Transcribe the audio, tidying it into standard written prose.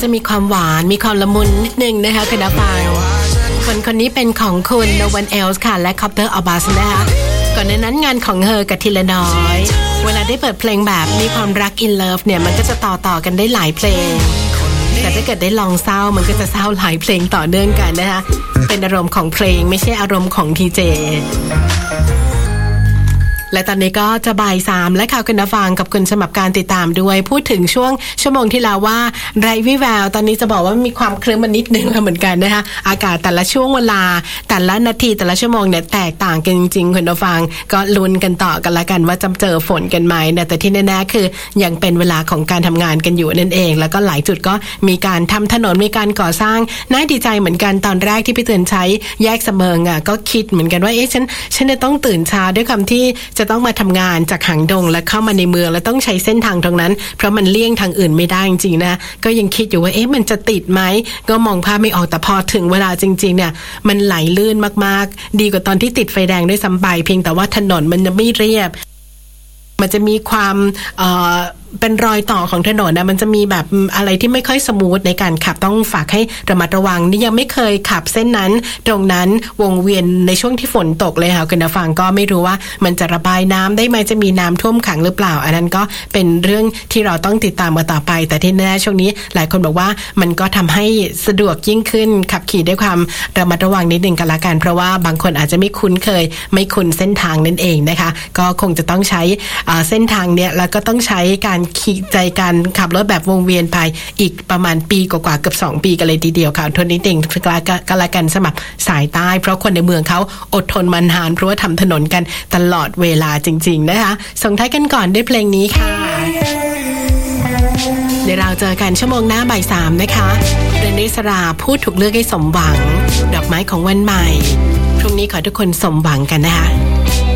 จะมีความหวานมีความละมุนนิดนึงนะคะคุณผู้ฟังคนนี้เป็นของคุณ No One Else ค่ะและ Copter Abbas นะคะก่อนในนั้นงานของเธอกับทีละน้อยเวลาได้เปิดเพลงแบบมีความรัก in love เนี่ยมันก็จะต่อกันได้หลายเพลงแต่ถ้าเกิดได้ลองเศร้ามันก็จะเศร้าหลายเพลงต่อเนื่องกันนะคะเป็นอารมณ์ของเพลงไม่ใช่อารมณ์ของทีเจและตอนนี้ก็จะบ่าย 3และข่าวคุณผู้ฟังกับคุณสำหรับการติดตามด้วยพูดถึงช่วงชั่วโมงที่แล้วว่าไร้วิแววตอนนี้จะบอกว่ามีความครึ้มมานิดนึงแล้วเหมือนกันนะคะอากาศแต่ละช่วงเวลาแต่ละนาทีแต่ละชั่วโมงเนี่ยแตกต่างกันจริงๆคุณผู้ฟังก็ลุ้นกันต่อกันละกันว่าจะเจอฝนกันไหมแต่ที่แน่ๆคือยังเป็นเวลาของการทำงานกันอยู่นั่นเองแล้วก็หลายจุดก็มีการทำถนนมีการก่อสร้างน่าดีใจเหมือนกันตอนแรกที่พี่เตือนใช้แยกเสมิงอ่ะก็คิดเหมือนกันว่าฉันจะต้องตื่นเช้าด้วยคำที่จะต้องมาทำงานจากหางดงและเข้ามาในเมืองแล้วต้องใช้เส้นทางตรงนั้นเพราะมันเลี่ยงทางอื่นไม่ได้จริงๆนะก็ยังคิดอยู่ว่ามันจะติดไหมก็มองภาพไม่ออกแต่พอถึงเวลาจริงๆเนี่ยมันไหลลื่นมากๆดีกว่าตอนที่ติดไฟแดงด้วยซ้ำไปเพียงแต่ว่าถนนมันจะไม่เรียบมันจะมีความเป็นรอยต่อของถนนนะมันจะมีแบบอะไรที่ไม่ค่อยสมูทในการขับต้องฝากให้ระมัดระวังนี่ยังไม่เคยขับเส้นนั้นตรงนั้นวงเวียนในช่วงที่ฝนตกเลยค่ะคุณผู้ฟังก็ไม่รู้ว่ามันจะระบายน้ำได้ไหมจะมีน้ำท่วมขังหรือเปล่าอันนั้นก็เป็นเรื่องที่เราต้องติดตามกันต่อไปแต่ที่แน่ช่วงนี้หลายคนบอกว่ามันก็ทำให้สะดวกยิ่งขึ้นขับขี่ด้วยความระมัดระวังนิดนึงกันละกันเพราะว่าบางคนอาจจะไม่คุ้นเคยไม่คุ้นเส้นทางนั่นเองนะคะก็คงจะต้องใช้เส้นทางเนี้ยแล้วก็ต้องใช้การขี่ใจการขับรถแบบวงเวียนไปอีกประมาณปีกว่าๆเกือบ2 ปีกันเลยทีเดียวค่ะทนนิดนึงก็ละกันสำหรับสายใต้เพราะคนในเมืองเขาอดทนมานานเพราะว่าทำถนนกันตลอดเวลาจริงๆนะคะส่งท้ายกันก่อนด้วยเพลงนี้ค่ะเดี๋ยวเราเจอกันชั่วโมงหน้าบ่าย 3นะคะเรนนิสราพูดถูกเลือกให้สมหวังดอกไม้ของวันใหม่พรุ่งนี้ขอทุกคนสมหวังกันนะคะ